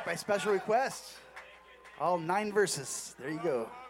right, by special request. All 9 verses. There you go.